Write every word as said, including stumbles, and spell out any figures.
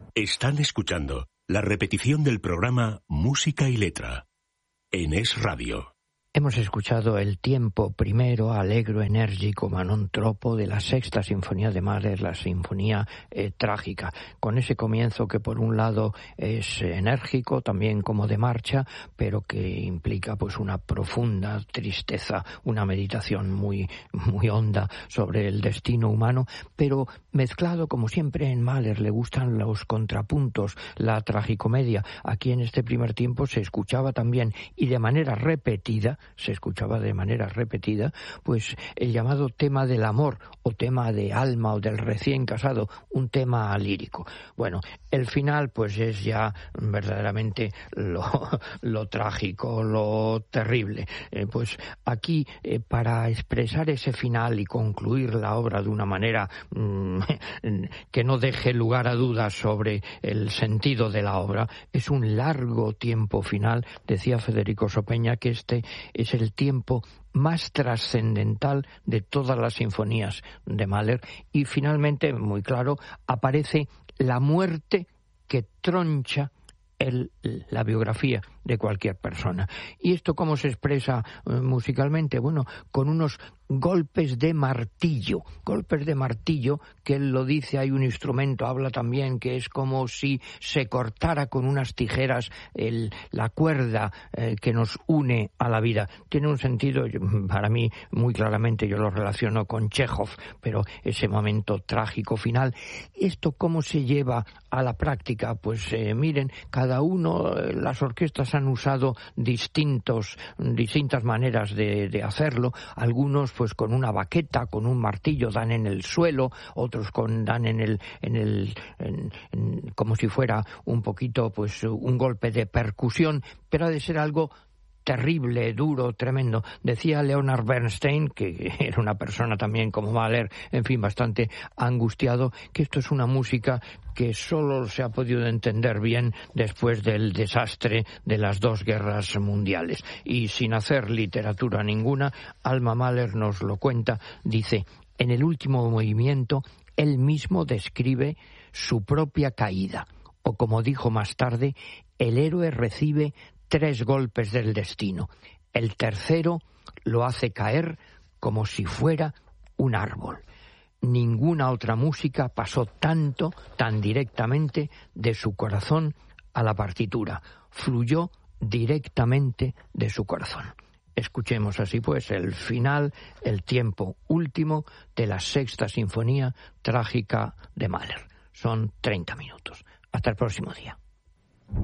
Están escuchando la repetición del programa Música y Letra en Es Radio. Hemos escuchado el tiempo primero, alegro, enérgico, ma non troppo, de la sexta sinfonía de Mahler, la sinfonía eh, trágica, con ese comienzo que por un lado es enérgico, también como de marcha, pero que implica pues una profunda tristeza, una meditación muy, muy honda sobre el destino humano, pero mezclado, como siempre en Mahler, le gustan los contrapuntos, la tragicomedia. Aquí en este primer tiempo se escuchaba también, y de manera repetida, se escuchaba de manera repetida, pues el llamado tema del amor, o tema de alma, o del recién casado, un tema lírico. Bueno, el final pues es ya verdaderamente lo, lo trágico, lo terrible. Eh, pues aquí, eh, para expresar ese final y concluir la obra de una manera mmm, que no deje lugar a dudas sobre el sentido de la obra, es un largo tiempo final. Decía Federico Sopeña que este es el tiempo más trascendental de todas las sinfonías de Mahler, y finalmente, muy claro, aparece la muerte que troncha el, la biografía de cualquier persona. ¿Y esto cómo se expresa eh, musicalmente? Bueno, con unos golpes de martillo, golpes de martillo, que él lo dice, hay un instrumento, habla también, que es como si se cortara con unas tijeras el, la cuerda eh, que nos une a la vida. Tiene un sentido, para mí, muy claramente, yo lo relaciono con Chekhov, pero ese momento trágico final. ¿Esto cómo se lleva a la práctica? Pues eh, miren, cada uno, eh, las orquestas han usado distintos, distintas maneras de, de hacerlo. Algunos pues con una baqueta, con un martillo, dan en el suelo, otros con dan en el, en el, en, en, como si fuera un poquito, pues un golpe de percusión, pero ha de ser algo terrible, duro, tremendo. Decía Leonard Bernstein, que era una persona también como Mahler, en fin, bastante angustiado, que esto es una música que solo se ha podido entender bien después del desastre de las dos guerras mundiales. Y sin hacer literatura ninguna, Alma Mahler nos lo cuenta, dice, en el último movimiento, él mismo describe su propia caída, o como dijo más tarde, el héroe recibe tres golpes del destino. El tercero lo hace caer como si fuera un árbol. Ninguna otra música pasó tanto, tan directamente, de su corazón a la partitura. Fluyó directamente de su corazón. Escuchemos así pues el final, el tiempo último de la sexta sinfonía trágica de Mahler. Son treinta minutos. Hasta el próximo día.